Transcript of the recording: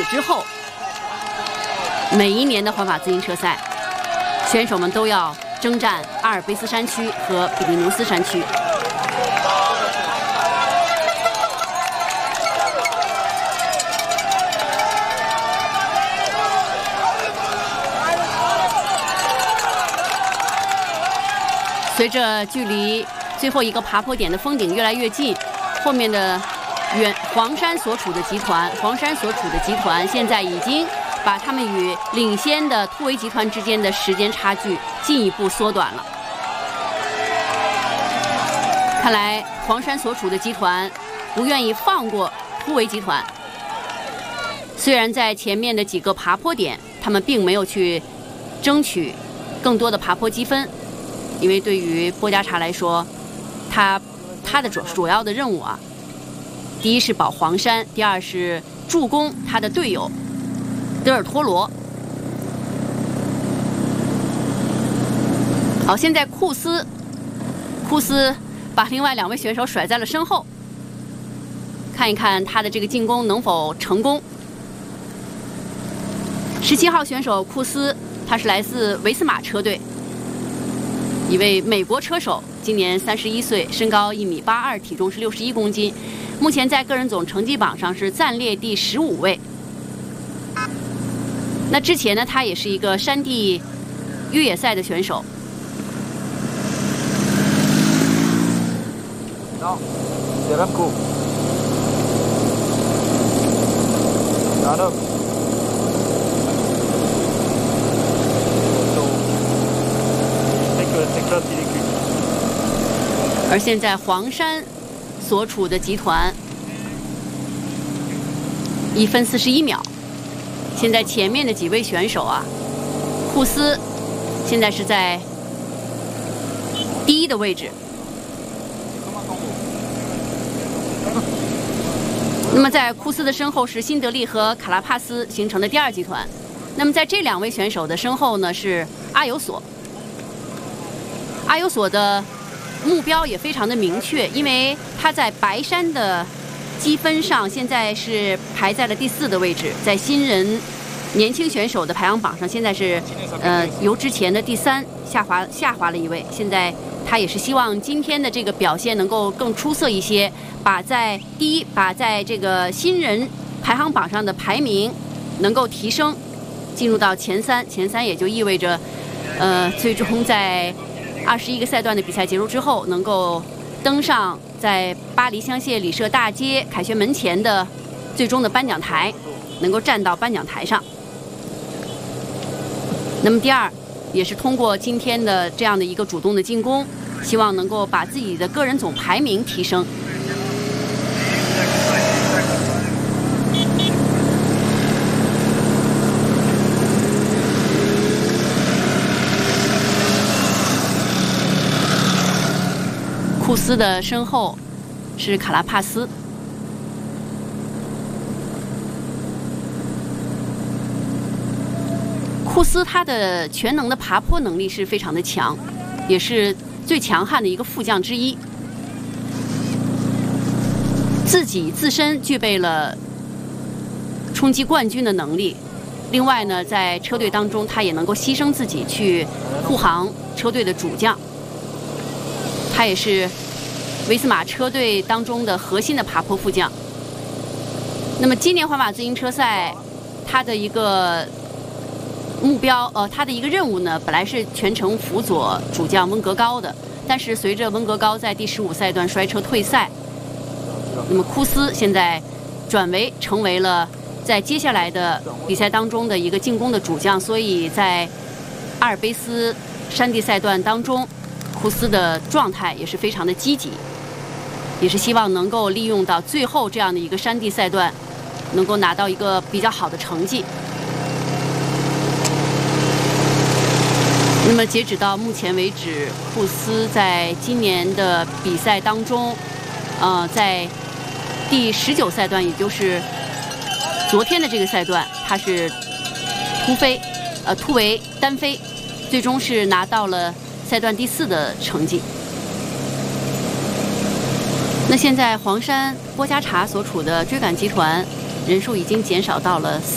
之后，每一年的环法自行车赛，选手们都要征战阿尔卑斯山区和比利牛斯山区。随着距离最后一个爬坡点的峰顶越来越近，后面的黄山所处的集团现在已经把他们与领先的突围集团之间的时间差距进一步缩短了。看来黄山所处的集团不愿意放过突围集团。虽然在前面的几个爬坡点，他们并没有去争取更多的爬坡积分，因为对于波加查来说，他的主要的任务啊，第一是保黄山，第二是助攻他的队友德尔托罗。好，现在库斯把另外2位选手甩在了身后，看一看他的这个进攻能否成功。17号选手库斯，他是来自维斯马车队，一位美国车手，今年31岁，身高1.82米，体重是61公斤，目前在个人总成绩榜上是暂列第15位。那之前呢，他也是一个山地越野赛的选手。而现在黄山所处的集团1分41秒，现在前面的几位选手啊，库斯现在是在第1的位置。那么在库斯的身后是辛德利和卡拉帕斯形成的第2集团。那么在这2位选手的身后呢，是阿尤索。阿尤索的目标也非常的明确，因为他在白山的积分上现在是排在了第4的位置，在新人年轻选手的排行榜上，现在是由之前的第3下滑了1位。现在他也是希望今天的这个表现能够更出色一些，把在这个新人排行榜上的排名能够提升，进入到前3也就意味着最终在21个赛段的比赛结束之后，能够登上在巴黎香榭里舍大街凯旋门前的最终的颁奖台，能够站到颁奖台上。那么第2也是通过今天的这样的一个主动的进攻，希望能够把自己的个人总排名提升。库斯的身后是卡拉帕斯。库斯他的全能的爬坡能力是非常的强，也是最强悍的一个副将之一。自身具备了冲击冠军的能力，另外呢，在车队当中他也能够牺牲自己去护航车队的主将。他也是维斯马车队当中的核心的爬坡副将。那么今年环法自行车赛，他的一个目标，他的一个任务呢，本来是全程辅佐主将温格高的，但是随着温格高在第15赛段摔车退赛，那么库斯现在成为了在接下来的比赛当中的一个进攻的主将，所以在阿尔卑斯山地赛段当中，库斯的状态也是非常的积极，也是希望能够利用到最后这样的一个山地赛段，能够拿到一个比较好的成绩。那么截止到目前为止，库斯在今年的比赛当中，在第19赛段，也就是昨天的这个赛段，他是突围单飞，最终是拿到了赛段第4的成绩。那现在黄山波加查所处的追赶集团人数已经减少到了